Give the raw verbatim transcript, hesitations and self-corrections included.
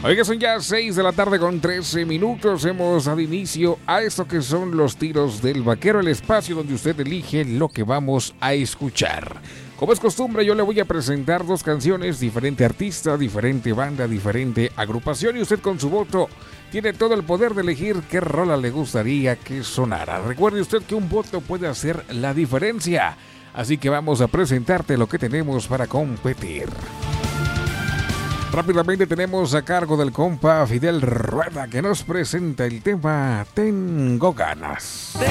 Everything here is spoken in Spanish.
Oiga, son ya seis de la tarde con trece minutos. Hemos dado inicio a esto que son los tiros del vaquero, el espacio donde usted elige lo que vamos a escuchar. Como es costumbre, yo le voy a presentar dos canciones, diferente artista, diferente banda, diferente agrupación, y usted con su voto tiene todo el poder de elegir qué rola le gustaría que sonara. Recuerde usted que un voto puede hacer la diferencia, así que vamos a presentarte lo que tenemos para competir. Rápidamente tenemos a cargo del compa Fidel Rueda, que nos presenta el tema Tengo Ganas.